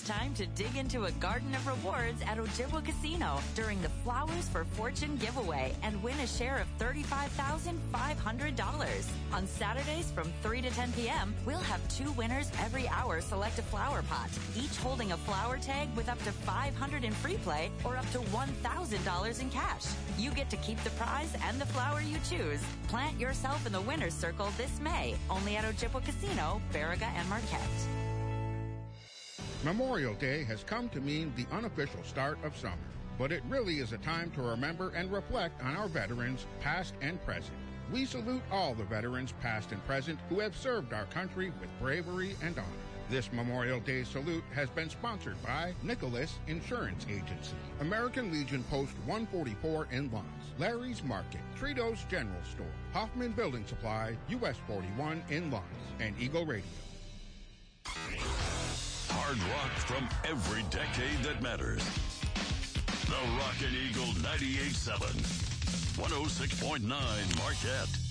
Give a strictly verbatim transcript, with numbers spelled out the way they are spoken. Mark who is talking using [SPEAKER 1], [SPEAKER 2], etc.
[SPEAKER 1] time to dig into a garden of rewards at Ojibwa Casino during the Flowers for Fortune giveaway and win a share of thirty-five thousand five hundred dollars. On Saturdays from three to ten p.m., we'll have two winners every hour select a flower pot, each holding a flower tag with up to five hundred dollars in free play or up to one thousand dollars in cash. You get to keep the prize and the flower you choose. Plant yourself in the winner's circle this May, only at Ojibwa Casino, Baraga, and Marquette.
[SPEAKER 2] Memorial Day has come to mean the unofficial start of summer, but it really is a time to remember and reflect on our veterans, past and present. We salute all the veterans, past and present, who have served our country with bravery and honor. This Memorial Day salute has been sponsored by Nicholas Insurance Agency, American Legion Post one forty-four in Lawrence, Larry's Market, Tritos General Store, Hoffman Building Supply, U S forty-one in Lawrence, and Eagle Radio.
[SPEAKER 3] Hard rock from every decade that matters. The Rockin' Eagle ninety-eight point seven, one oh six point nine Marquette.